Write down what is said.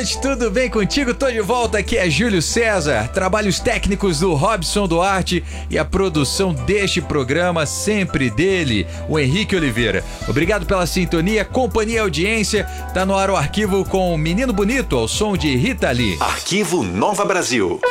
Tudo bem contigo? Tô de volta, aqui é Júlio César. Trabalhos técnicos do Robson Duarte e a produção deste programa sempre dele, o Henrique Oliveira. Obrigado pela sintonia, companhia e audiência. Tá no ar o arquivo com o Menino Bonito, ao som de Rita Lee. Arquivo Nova Brasil.